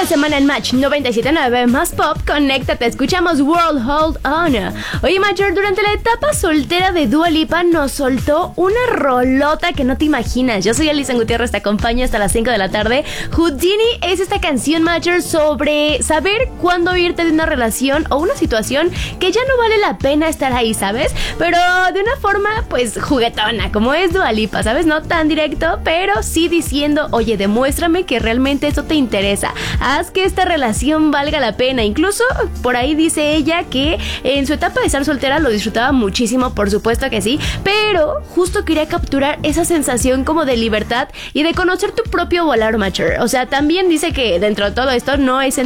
semana en Match 97.9 más pop, conéctate, escuchamos World Hold On. Oye, Major, durante la etapa soltera de Dua Lipa nos soltó una rolota que no te imaginas. Yo soy Alison Gutiérrez, te acompaño hasta las 5 de la tarde. Houdini es esta canción, Major, sobre saber cuándo irte de una relación o una situación que ya no vale la pena estar ahí, ¿sabes? Pero de una forma, pues, juguetona, como es Dua Lipa, ¿sabes? No tan directo, pero sí diciendo, oye, demuéstrame que realmente esto te interesa. Haz que esta relación valga la pena. Incluso por ahí dice ella que en su etapa de estar soltera lo disfrutaba muchísimo, por supuesto que sí, pero justo quería capturar esa sensación como de libertad y de conocer tu propio volar, Major. O sea, también dice que dentro de todo esto no es